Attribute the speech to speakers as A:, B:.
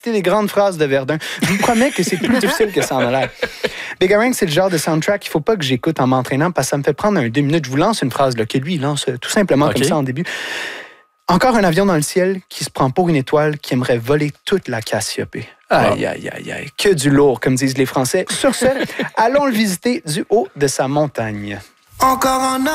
A: réciter les grandes phrases de Verdun. Je vous promets que c'est plus difficile que ça en a l'air. Bégarang, c'est le genre de soundtrack qu'il ne faut pas que j'écoute en m'entraînant parce que ça me fait prendre 2 minutes. Je vous lance une phrase là, que lui, il lance tout simplement comme ça en début. Encore un avion dans le ciel qui se prend pour une étoile qui aimerait voler toute la Cassiopée. Aïe, aïe, aïe, aïe. Que du lourd, comme disent les Français. Sur ce, allons le visiter du haut de sa montagne. Encore un